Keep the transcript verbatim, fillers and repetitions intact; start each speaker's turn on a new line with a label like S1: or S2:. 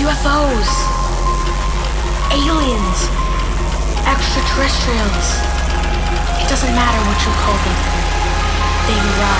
S1: U F Os, aliens, extraterrestrials. It doesn't matter what you call them. They've arrived.